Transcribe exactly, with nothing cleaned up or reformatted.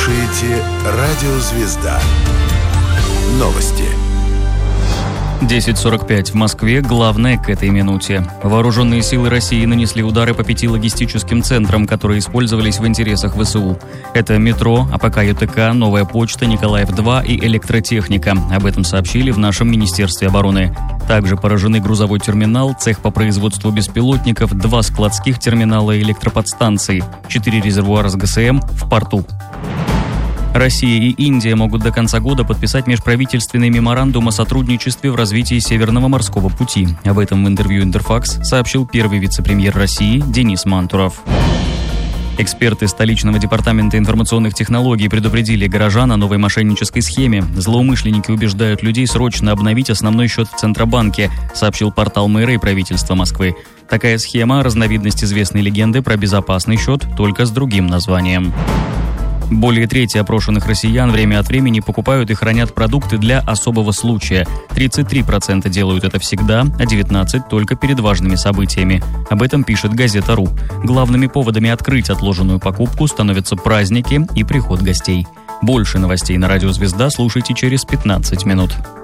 слушаете «Радио Звезда». Новости. десять сорок пять в Москве. Главное к этой минуте. Вооруженные силы России нанесли удары по пяти логистическим центрам, которые использовались в интересах ВСУ. Это метро, АПК ЮТК, Новая почта, Николаев-два и электротехника. Об этом сообщили в нашем Министерстве обороны. Также поражены грузовой терминал, цех по производству беспилотников, два складских терминала и электроподстанции, четыре резервуара с ГСМ в порту. Россия и Индия могут до конца года подписать межправительственный меморандум о сотрудничестве в развитии Северного морского пути. Об этом в интервью «Интерфакс» сообщил первый вице-премьер России Денис Мантуров. Эксперты столичного департамента информационных технологий предупредили горожан о новой мошеннической схеме. Злоумышленники убеждают людей срочно обновить основной счет в Центробанке, сообщил портал мэра и правительства Москвы. Такая схема – разновидность известной легенды про безопасный счет, только с другим названием. Более трети опрошенных россиян время от времени покупают и хранят продукты для особого случая. тридцать три процента делают это всегда, а девятнадцать процентов только перед важными событиями. Об этом пишет газета.ру. Главными поводами открыть отложенную покупку становятся праздники и приход гостей. Больше новостей на Радио Звезда слушайте через пятнадцать минут.